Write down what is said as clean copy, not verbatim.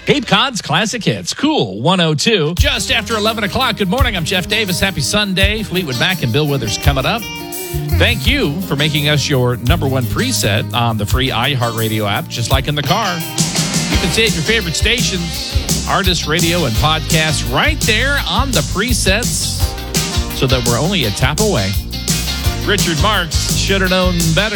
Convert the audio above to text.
Cape Cod's Classic Hits, Cool 102. Just after 11 o'clock. Good morning. I'm Jeff Davis. Happy Sunday. Fleetwood Mac and Bill Withers coming up. Thank you for making us your number one preset on the free iHeartRadio app, just like in the car. You can save your favorite stations, artists, radio, and podcasts right there on the presets so that we're only a tap away. Richard Marx should have known better.